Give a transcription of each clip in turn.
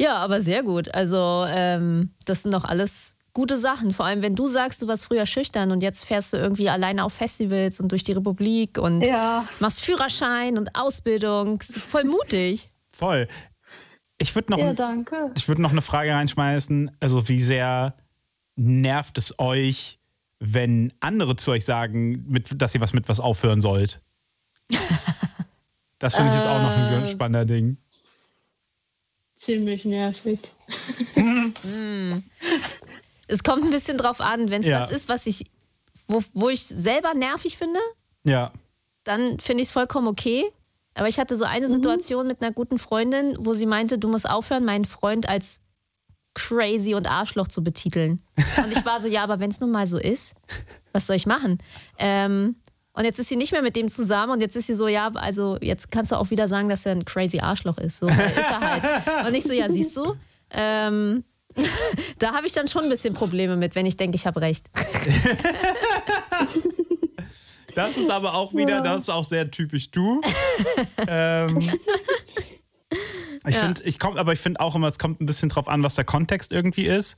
Ja, aber sehr gut. Also das sind doch alles gute Sachen. Vor allem, wenn du sagst, du warst früher schüchtern und jetzt fährst du irgendwie alleine auf Festivals und durch die Republik und machst Führerschein und Ausbildung. Das ist voll mutig. Voll. Ich würde noch, danke. Ich würd noch eine Frage reinschmeißen. Also wie sehr nervt es euch, wenn andere zu euch sagen, dass ihr mit was aufhören sollt? Das finde ich ist auch noch ein ganz spannender Ding. Ziemlich nervig. Es kommt ein bisschen drauf an, wenn es was ist, wo ich selber nervig finde, dann finde ich es vollkommen okay. Aber ich hatte so eine Situation mit einer guten Freundin, wo sie meinte, du musst aufhören, meinen Freund als crazy und Arschloch zu betiteln. Und ich war so, ja, aber wenn es nun mal so ist, was soll ich machen? Und jetzt ist sie nicht mehr mit dem zusammen und jetzt ist sie so, ja, also jetzt kannst du auch wieder sagen, dass er ein crazy Arschloch ist. So ist er halt. Und ich so, ja, siehst du? Da habe ich dann schon ein bisschen Probleme mit, wenn ich denke, ich habe recht. Das ist aber auch wieder, das ist auch sehr typisch du. Ich finde auch immer, es kommt ein bisschen drauf an, was der Kontext irgendwie ist.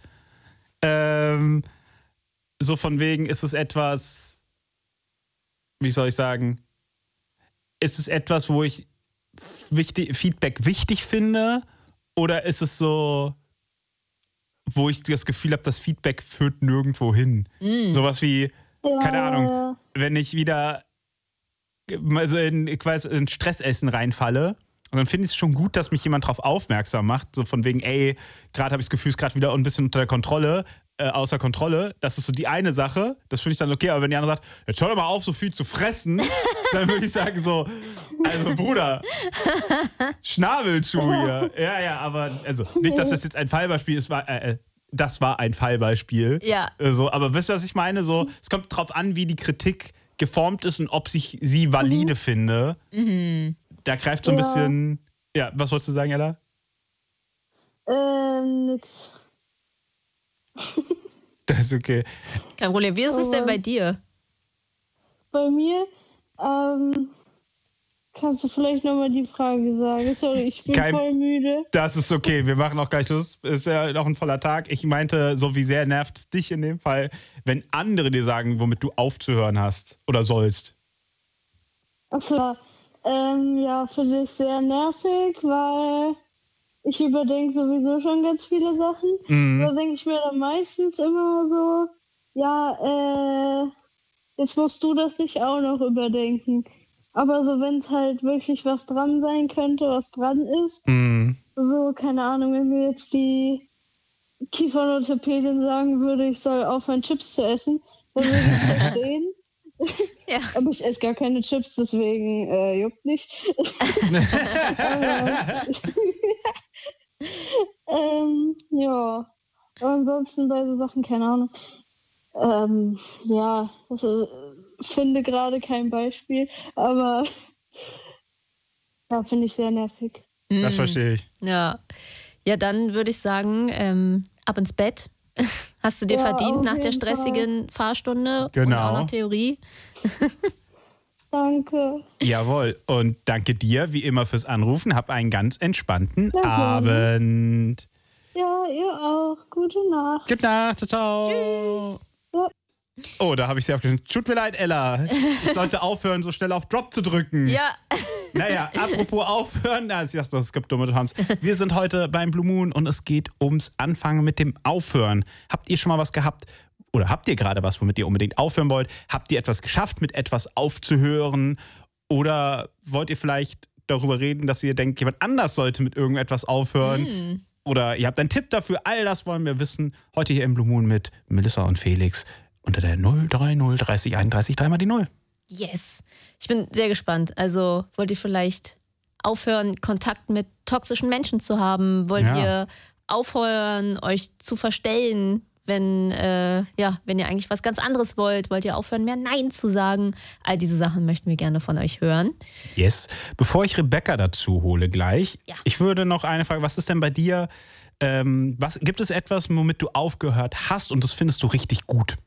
So von wegen ist es etwas, wie soll ich sagen, ist es etwas, wo ich Feedback wichtig finde, oder ist es so, wo ich das Gefühl habe, das Feedback führt nirgendwo hin? Sowas wie, keine Ahnung, wenn ich wieder also in Stressessen reinfalle, und dann finde ich es schon gut, dass mich jemand darauf aufmerksam macht, so von wegen, ey, gerade habe ich das Gefühl, es ist gerade wieder ein bisschen unter der Kontrolle, außer Kontrolle. Das ist so die eine Sache, das finde ich dann okay, aber wenn die andere sagt, jetzt hör doch mal auf, so viel zu fressen, dann würde ich sagen so, also Bruder, Schnabel zu hier. Ja, aber also nicht, dass das jetzt ein Fallbeispiel ist, das war ein Fallbeispiel. Ja. Aber wisst ihr, was ich meine? So, es kommt drauf an, wie die Kritik geformt ist und ob ich sie valide finde. Da greift so ein bisschen... Ja, was wolltest du sagen, Ella? Nix. Das ist okay. Kein Problem. Wie ist es denn bei dir? Bei mir, kannst du vielleicht nochmal die Frage sagen? Sorry, ich bin voll müde. Das ist okay, wir machen auch gleich Schluss. Ist ja noch ein voller Tag. Ich meinte, so wie sehr nervt es dich in dem Fall, wenn andere dir sagen, womit du aufzuhören hast oder sollst? Achso, ja, finde ich sehr nervig, weil ich überdenke sowieso schon ganz viele Sachen. Da denke ich mir dann meistens immer so, ja, jetzt musst du das nicht auch noch überdenken. Aber so, wenn es halt wirklich was dran sein könnte, was dran ist, so, keine Ahnung, wenn mir jetzt die Kieferorthopädin sagen würde, ich soll aufhören, Chips zu essen, dann würde ich es verstehen. Ja. Aber ich esse gar keine Chips, deswegen juckt nicht. Ja, aber ansonsten bei so Sachen, keine Ahnung. Ja, also, finde gerade kein Beispiel, aber ja, finde ich sehr nervig. Das verstehe ich. Ja, dann würde ich sagen, ab ins Bett. Hast du dir verdient nach der stressigen Fahrstunde und auch nach Theorie. Danke. Jawohl. Und danke dir, wie immer, fürs Anrufen. Hab einen ganz entspannten Abend. Ja, ihr auch. Gute Nacht. Gute Nacht. Ciao. Tschüss. Ja. Oh, da habe ich sie aufgeschrieben. Tut mir leid, Ella. Ich sollte aufhören, so schnell auf Drop zu drücken. Ja. Naja, apropos aufhören. Ich dachte, es gibt dumme Hans. Wir sind heute beim Blue Moon und es geht ums Anfangen mit dem Aufhören. Habt ihr schon mal was gehabt? Oder habt ihr gerade was, womit ihr unbedingt aufhören wollt? Habt ihr etwas geschafft, mit etwas aufzuhören? Oder wollt ihr vielleicht darüber reden, dass ihr denkt, jemand anders sollte mit irgendetwas aufhören? Oder ihr habt einen Tipp dafür? All das wollen wir wissen. Heute hier im Blue Moon mit Melissa und Felix. Unter der 030 30 31 3 mal die 0. Yes. Ich bin sehr gespannt. Also wollt ihr vielleicht aufhören, Kontakt mit toxischen Menschen zu haben? Wollt ihr aufhören, euch zu verstellen, wenn ihr eigentlich was ganz anderes wollt? Wollt ihr aufhören, mehr Nein zu sagen? All diese Sachen möchten wir gerne von euch hören. Yes. Bevor ich Rebecca dazu hole gleich, ich würde noch eine Frage, was ist denn bei dir, gibt es etwas, womit du aufgehört hast und das findest du richtig gut?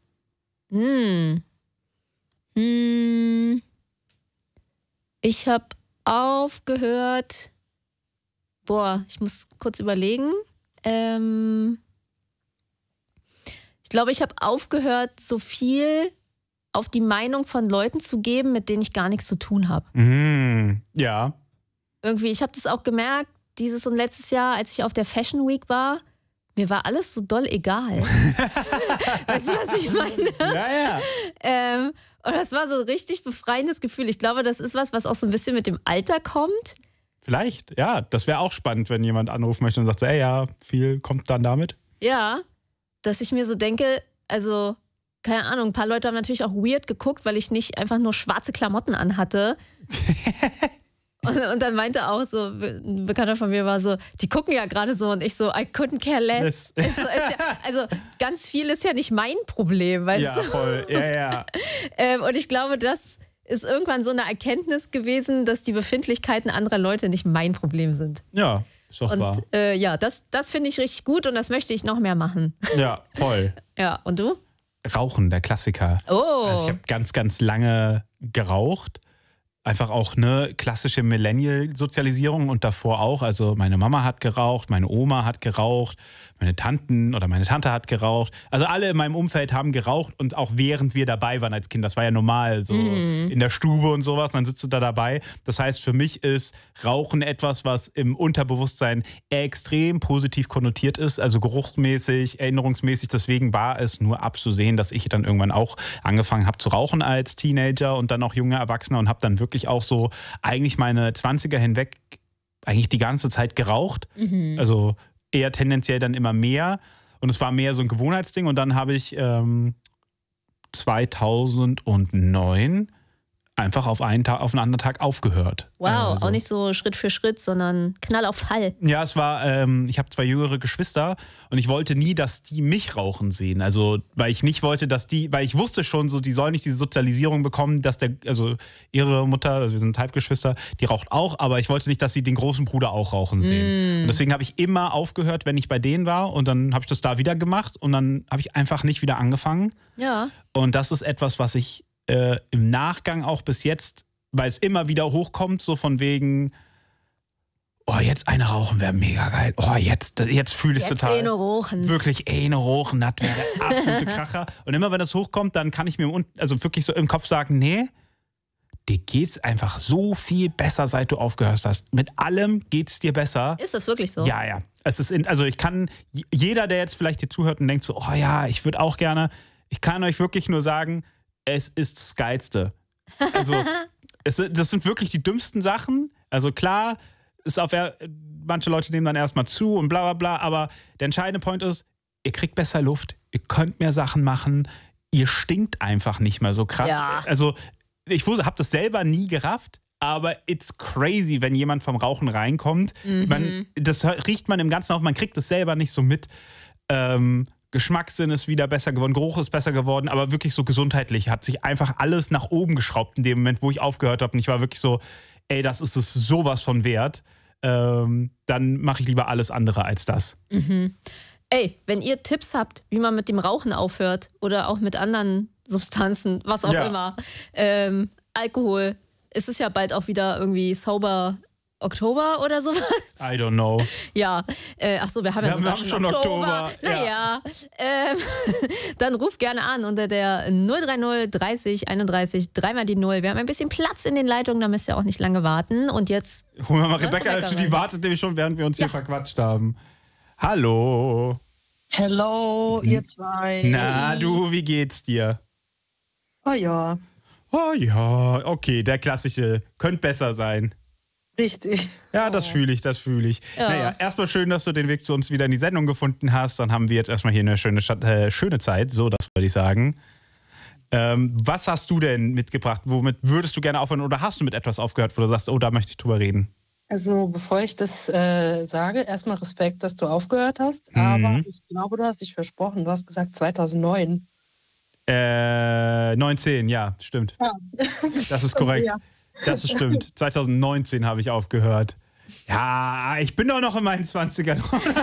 Ich habe aufgehört, ich muss kurz überlegen. Ich glaube, ich habe aufgehört, so viel auf die Meinung von Leuten zu geben, mit denen ich gar nichts zu tun habe. Ja. Irgendwie, ich habe das auch gemerkt, dieses und letztes Jahr, als ich auf der Fashion Week war, mir war alles so doll egal. Weißt du, was ich meine? Ja. Und das war so ein richtig befreiendes Gefühl. Ich glaube, das ist was auch so ein bisschen mit dem Alter kommt. Vielleicht, ja. Das wäre auch spannend, wenn jemand anrufen möchte und sagt, ey, ja, viel kommt dann damit. Ja, dass ich mir so denke, also, keine Ahnung, ein paar Leute haben natürlich auch weird geguckt, weil ich nicht einfach nur schwarze Klamotten anhatte. Und dann meinte auch so, ein Bekannter von mir war so, die gucken ja gerade so und ich so, I couldn't care less. Also ganz viel ist ja nicht mein Problem, weißt du? Ja, voll, ja. Und ich glaube, das ist irgendwann so eine Erkenntnis gewesen, dass die Befindlichkeiten anderer Leute nicht mein Problem sind. Ja, ist doch wahr. Ja, das finde ich richtig gut und das möchte ich noch mehr machen. Ja, voll. Ja, und du? Rauchen, der Klassiker. Oh. Also ich habe ganz, ganz lange geraucht. Einfach auch eine klassische Millennial-Sozialisierung und davor auch. Also meine Mama hat geraucht, meine Oma hat geraucht, meine Tante hat geraucht. Also alle in meinem Umfeld haben geraucht und auch während wir dabei waren als Kind. Das war ja normal, so in der Stube und sowas, dann sitzt du da dabei. Das heißt, für mich ist Rauchen etwas, was im Unterbewusstsein extrem positiv konnotiert ist, also geruchsmäßig, erinnerungsmäßig. Deswegen war es nur abzusehen, dass ich dann irgendwann auch angefangen habe zu rauchen als Teenager und dann auch junger Erwachsener und habe dann wirklich auch so eigentlich meine 20er hinweg eigentlich die ganze Zeit geraucht. Also eher tendenziell dann immer mehr. Und es war mehr so ein Gewohnheitsding. Und dann habe ich 2009 einfach auf einen anderen Tag aufgehört. Wow, auch nicht so Schritt für Schritt, sondern Knall auf Fall. Ja, es war, ich habe 2 jüngere Geschwister und ich wollte nie, dass die mich rauchen sehen. Also, weil ich nicht wollte, weil ich wusste schon so, die sollen nicht diese Sozialisierung bekommen, dass ihre Mutter, also wir sind Halbgeschwister, die raucht auch, aber ich wollte nicht, dass sie den großen Bruder auch rauchen sehen. Und deswegen habe ich immer aufgehört, wenn ich bei denen war und dann habe ich das da wieder gemacht und dann habe ich einfach nicht wieder angefangen. Ja. Und das ist etwas, was ich im Nachgang auch bis jetzt, weil es immer wieder hochkommt, so von wegen, oh, jetzt eine rauchen wäre mega geil. Oh, jetzt fühle ich es total. Eine rochen. Wirklich eine rochen, das wäre der absolute Kracher. Und immer wenn das hochkommt, dann kann ich mir wirklich so im Kopf sagen, nee, dir geht's einfach so viel besser, seit du aufgehört hast. Mit allem geht's dir besser. Ist das wirklich so? Ja. Es ist jeder, der jetzt vielleicht hier zuhört und denkt so, oh ja, ich würde auch gerne, ich kann euch wirklich nur sagen, es ist das Geilste. Also, das sind wirklich die dümmsten Sachen. Also klar, manche Leute nehmen dann erstmal zu und bla bla bla, aber der entscheidende Point ist, ihr kriegt besser Luft, ihr könnt mehr Sachen machen, ihr stinkt einfach nicht mehr so krass. Ja. Also, ich habe das selber nie gerafft, aber it's crazy, wenn jemand vom Rauchen reinkommt. Das riecht man im Ganzen auch, man kriegt das selber nicht so mit. Geschmackssinn ist wieder besser geworden, Geruch ist besser geworden, aber wirklich so gesundheitlich hat sich einfach alles nach oben geschraubt in dem Moment, wo ich aufgehört habe. Und ich war wirklich so, ey, das ist es sowas von wert. Dann mache ich lieber alles andere als das. Ey, wenn ihr Tipps habt, wie man mit dem Rauchen aufhört oder auch mit anderen Substanzen, was auch immer, Alkohol, ist es ja bald auch wieder irgendwie sober Oktober oder sowas? I don't know. Ja, achso, wir haben ja sogar schon Oktober. Naja, dann ruft gerne an unter der 030 30 31 3 die 0. Wir haben ein bisschen Platz in den Leitungen, da müsst ihr auch nicht lange warten. Und jetzt holen wir mal Rebecca dazu, die wartet nämlich schon, während wir uns hier verquatscht haben. Hallo. Hello, ihr zwei. Na du, wie geht's dir? Oh ja. Oh ja, okay, der klassische, könnte besser sein. Richtig. Ja, das fühle ich. Ja. Naja, erstmal schön, dass du den Weg zu uns wieder in die Sendung gefunden hast. Dann haben wir jetzt erstmal hier eine schöne Zeit. So, das wollte ich sagen. Was hast du denn mitgebracht? Womit würdest du gerne aufhören oder hast du mit etwas aufgehört, wo du sagst, oh, da möchte ich drüber reden? Also, bevor ich das sage, erstmal Respekt, dass du aufgehört hast. Aber ich glaube, du hast dich versprochen. Du hast gesagt 2009. 19, ja, stimmt. Ja. Das ist korrekt. Ja. Das ist stimmt. 2019 habe ich aufgehört. Ja, ich bin doch noch in meinen 20ern.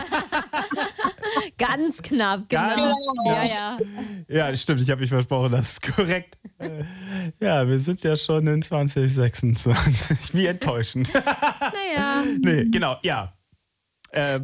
Ganz knapp, genau. Ja. Ja, das stimmt. Ich habe mich versprochen, das ist korrekt. Ja, wir sind ja schon in 2026. Wie enttäuschend. Naja. Nee, genau, ja.